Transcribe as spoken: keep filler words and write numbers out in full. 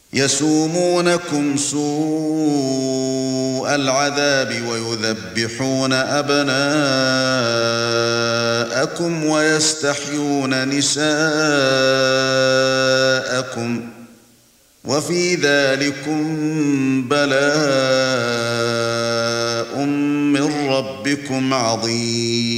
يسومونكم سوء العذاب ويذبحون أبناءكم ويستحيون نساءكم وفي ذلكم بلاء من ربكم عظيم.